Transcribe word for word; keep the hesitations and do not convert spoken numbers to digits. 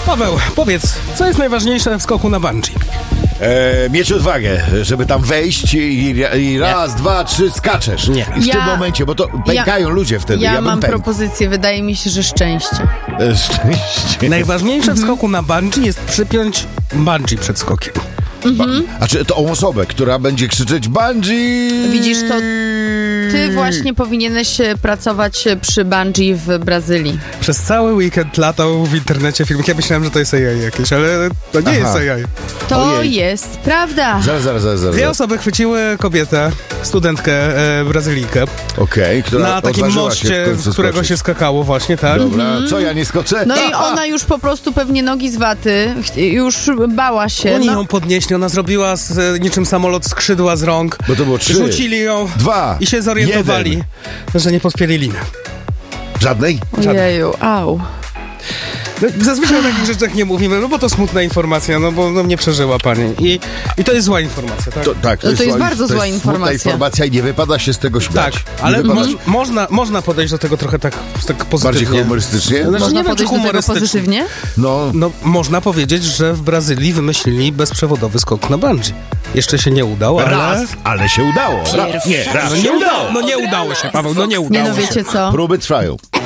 Paweł, powiedz, co jest najważniejsze w skoku na bungee? E, mieć odwagę, żeby tam wejść i, i raz, nie. dwa, trzy skaczesz. Nie. I w ja, tym momencie, bo to pękają ja, ludzie wtedy. Ja, ja mam pęk. propozycję, wydaje mi się, że szczęście. E, szczęście. Najważniejsze w skoku na bungee jest przypiąć bungee przed skokiem. Mhm. A czy tą osobę, która będzie krzyczeć bungee? Widzisz, to ty właśnie powinieneś pracować przy bungee w Brazylii. Przez cały weekend latał w internecie filmik. Ja myślałem, że to jest A I jakieś, ale to nie Aha. jest A I. To Ojej. jest prawda. Zaraz, zaraz, zaraz. zaraz. Dwie osoby chwyciły kobietę, studentkę e, Brazylijkę, Okej, okay, która na takim odważyła moście, się w końcu z którego skoczyć. się skakało właśnie, tak? Dobra, co ja nie skoczę? No i ona już po prostu pewnie nogi z waty, ch- już bała się. Oni No, ją podnieśli, ona zrobiła z, e, niczym samolot skrzydła z rąk. Bo to było trzy. Rzucili ją Dwa. i się zorientowali, Jeden. że nie podpięli liny. Żadnej? ojeju, au. No, zazwyczaj o takich rzeczach nie mówimy, no bo to smutna informacja, no bo no, nie przeżyła pani. I, I to jest zła informacja, tak? To, tak, To jest zła- bardzo to zła jest smutna informacja. informacja i nie wypada się z tego śmiać. Tak, Nie ale wypada mo- się- można, można podejść do tego trochę tak, tak pozytywnie. bardziej humorystycznie? Znaczy, Można nie wiem, czy podejść do tego humorystycznie. pozytywnie? No, No, można powiedzieć, że w Brazylii wymyślili bezprzewodowy skok na bungee. Jeszcze się nie udał, ale... raz, ale się udało. Ra- nie, raz No się nie udało. udało, no nie udało się, Paweł, no nie udało Nie no, się. wiecie co? Próby trwają.